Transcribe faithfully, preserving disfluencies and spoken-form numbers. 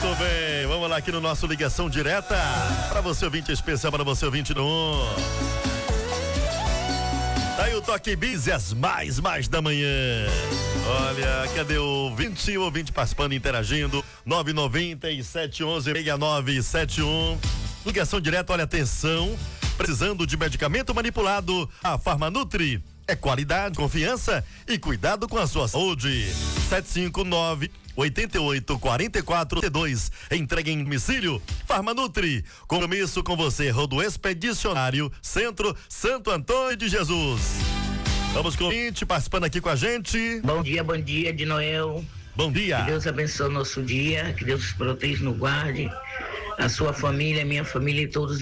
Muito bem, vamos lá aqui no nosso Ligação Direta. Para você ouvinte especial, para você ouvinte no um. Tá aí o Toque Bis e as mais, mais da manhã. Olha, cadê o vinte, o ouvinte participando, interagindo? nove nove sete um um, seis nove sete um. Ligação direta, olha, atenção. Precisando de medicamento manipulado? A Farmanutri é qualidade, confiança e cuidado com a sua saúde. sete cinco nove, oito oito quatro quatro dois. Entrega em domicílio. Farmanutri. Compromisso com você. Rodo Expedicionário Centro Santo Antônio de Jesus. Vamos com o ouvinte participando aqui com a gente. Bom dia, bom dia, de Noel. Bom dia. Que Deus abençoe o nosso dia, que Deus proteja e nos guarde, a sua família, a minha família e todos